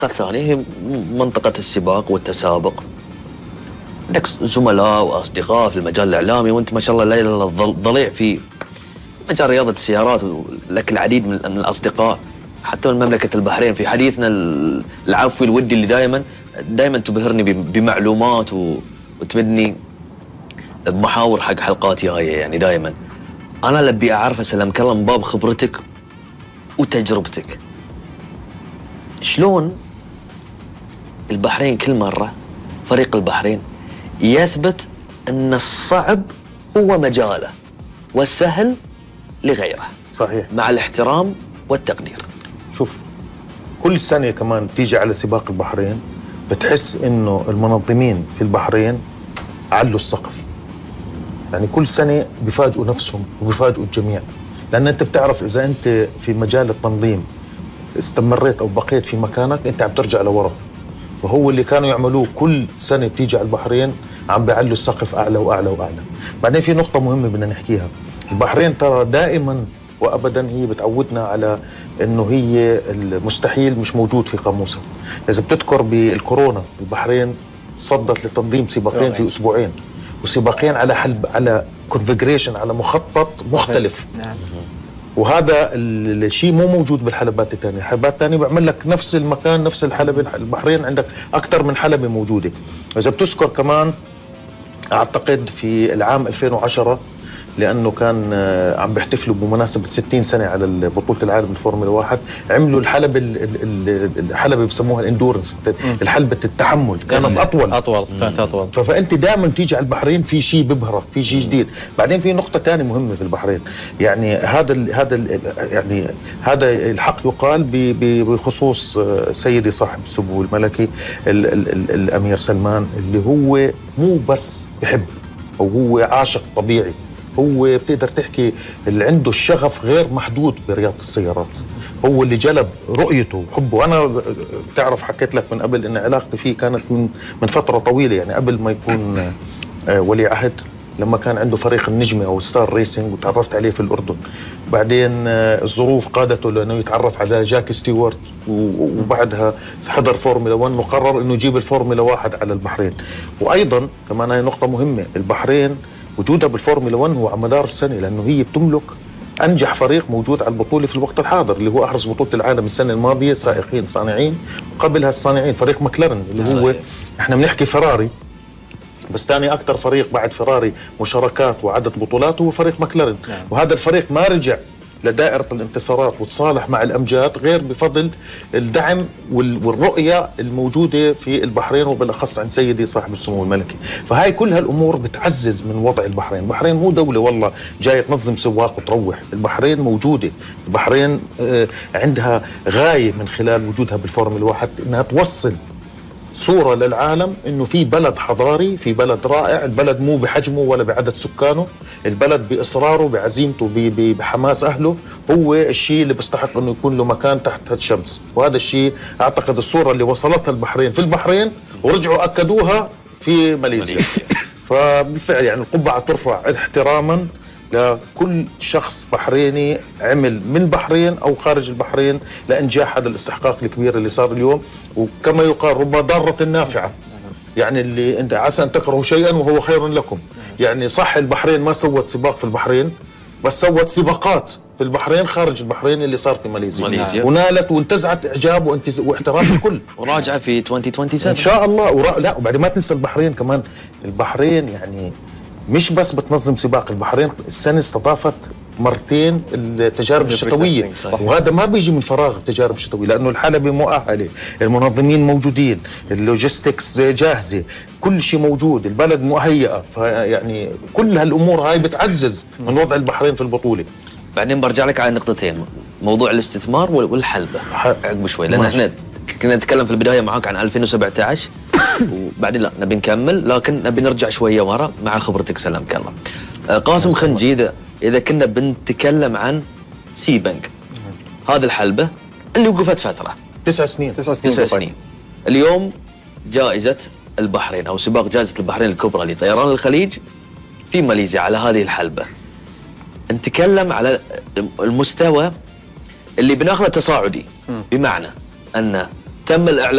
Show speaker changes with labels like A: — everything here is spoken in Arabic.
A: الثانية هي منطقة السباق والتسابق. عندك زملاء وأصدقاء في المجال الإعلامي، وأنت ما شاء الله لا إله إلا الله ضليع في مجال رياضة السيارات، ولك العديد من الأصدقاء حتى من مملكة البحرين. في حديثنا العفوي الودي اللي دائما تبهرني بمعلومات وتمدني بمحاور حق حلقاتي هاي. يعني دائما أنا اللي أبي أعرف أسلمك الله من باب خبرتك وتجربتك، شلون البحرين كل مرة فريق البحرين يثبت أن الصعب هو مجاله والسهل لغيره؟
B: صحيح،
A: مع الاحترام والتقدير.
B: شوف، كل سنة كمان تيجي على سباق البحرين بتحس إنه المنظمين في البحرين علوا السقف. يعني كل سنة بيفاجئوا نفسهم وبيفاجئوا الجميع، لأن أنت بتعرف إذا أنت في مجال التنظيم استمريت أو بقيت في مكانك أنت عم ترجع لورا. فهو اللي كانوا يعملوه كل سنة بتيجي على البحرين عم بيعلوا السقف أعلى وأعلى وأعلى. بعدين في نقطة مهمة بدنا نحكيها، البحرين ترى دائما وأبدا هي بتعودنا على إنه هي المستحيل مش موجود في قاموسها. إذا بتذكر بالكورونا البحرين صدت لتنظيم سباقين في أسبوعين، وسباقين على كونفجريشن، على مخطط مختلف.
C: نعم.
B: وهذا الشيء مو موجود بالحلبات الثانية. الحلبات الثانية بيعمل لك نفس المكان نفس الحلبة. البحرين عندك أكثر من حلبة موجودة. إذا بتذكر كمان أعتقد في العام 2010 لأنه كان عم بيحتفلوا بمناسبة 60 سنة على بطولة العالم الفورمولا 1، عملوا الحلبة بسموها الاندورنس، الحلبة التحمل، كانت
C: كانت أطول.
B: فأنت دائما تيجي على البحرين في شيء ببهرك، في شيء جديد. بعدين في نقطة ثانية مهمة في البحرين، يعني هذا الحق يقال بخصوص سيدي صاحب السمو الملكي الأمير سلمان، اللي هو مو بس بحب أو هو عاشق طبيعي، هو بتقدر تحكي اللي عنده الشغف غير محدود برياضة السيارات. هو اللي جلب رؤيته وحبه. أنا بتعرف حكيت لك من قبل إن علاقتي فيه كانت من فترة طويلة، يعني قبل ما يكون ولي عهد، لما كان عنده فريق النجمة أو ستار ريسنج وتعرفت عليه في الأردن. بعدين الظروف قادته لأنه يتعرف على جاك ستيوارت، وبعدها حضر فورمولا 1 وقرر إنه يجيب الفورمولا 1 على البحرين. وأيضا كمان هي نقطة مهمة، البحرين وجودها بالفورمولا 1 هو على مدار السنة، لأنه هي بتملك أنجح فريق موجود على البطولة في الوقت الحاضر، اللي هو أحرز بطولة العالم السنة الماضية سائقين صانعين، وقبلها الصانعين فريق ماكلارن اللي هو إحنا بنحكي فراري، بس ثاني أكثر فريق بعد فراري مشاركات وعدد بطولات هو فريق ماكلارن. وهذا الفريق ما رجع لدائرة الانتصارات وتصالح مع الأمجاد غير بفضل الدعم والرؤية الموجودة في البحرين، وبالأخص عند سيدي صاحب السمو الملكي. فهاي كل هالأمور بتعزز من وضع البحرين. البحرين مو دولة والله جاية تنظم سواق وتروح، البحرين موجودة. البحرين عندها غاية من خلال وجودها بالفورمولا 1 إنها توصل صورة للعالم إنه في بلد حضاري، في بلد رائع. البلد مو بحجمه ولا بعدد سكانه، البلد بإصراره بعزيمته بحماس أهله هو الشيء اللي بيستحق إنه يكون له مكان تحت الشمس. وهذا الشيء أعتقد الصورة اللي وصلتها البحرين في البحرين ورجعوا أكدوها في ماليزيا. فبالفعل يعني القبعة ترفع احتراما لكل شخص بحريني عمل من البحرين أو خارج البحرين لإنجاح هذا الاستحقاق الكبير اللي صار اليوم. وكما يقال رب ضارة نافعة، يعني اللي أنت عسى أن تكرهوا شيئا وهو خير لكم. يعني صح البحرين ما سوت سباق في البحرين، بس سوت سباقات في البحرين خارج البحرين اللي صار في ماليزيا. ونالت وانتزعت إعجاب واحترام الكل.
A: وراجعة في 2027
B: إن شاء الله. لا وبعدين ما تنسى البحرين كمان، البحرين يعني مش بس بتنظم سباق. البحرين السنة استضافت مرتين التجارب الشتوية، وهذا ما بيجي من فراغ التجارب الشتوية، لأنه الحلبة مؤهلة، المنظمين موجودين، اللوجيستكس جاهزة، كل شيء موجود، البلد مهيئة. فيعني كل هالأمور هاي بتعزز من وضع البحرين في البطولة.
A: بعدين برجع لك على نقطتين، موضوع الاستثمار والحلبة عقب شوي، لأن احنا كنا نتكلم في البداية معاك عن 2017 وبعدين لا نبي نكمل، لكن نبي نرجع شوية ورا مع خبرتك سلامك الله. قاسم خنجي، إذا كنا بنتكلم عن سيبنج، هذه الحلبة اللي وقفت فترة
B: 9 سنين.
C: 9 سنين.
A: اليوم جائزة البحرين أو سباق جائزة البحرين الكبرى لطيران الخليج في ماليزيا على هذه الحلبة. نتكلم على المستوى اللي بناخذه تصاعدي، بمعنى أن تم الإعلان